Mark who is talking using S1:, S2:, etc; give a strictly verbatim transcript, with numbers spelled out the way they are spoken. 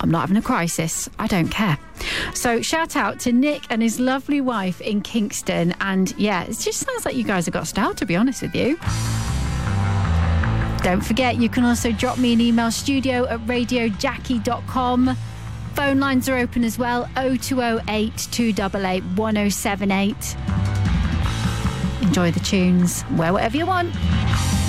S1: I'm not having a crisis. I don't care. So shout out to Nick and his lovely wife in Kingston. And yeah, it just sounds like you guys have got style, to be honest with you. Don't forget, you can also drop me an email, studio at radio jackie dot com. Phone lines are open as well, oh two oh eight, two eight eight, one oh seven eight. Enjoy the tunes, wear whatever you want.